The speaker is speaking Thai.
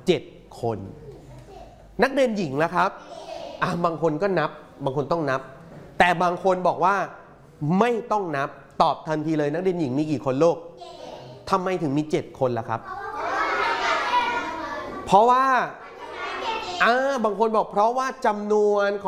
7 คนนักเรียนหญิงล่ะครับบางคนก็นับบางคนต้องนับแต่บางคนบอกว่าไม่ต้องนับตอบทันทีเลยนักเรียนหญิงมีกี่คนลูกทำไมถึงมี7 คนล่ะครับเพราะว่าบางคนบอกเพราะว่าจำนวน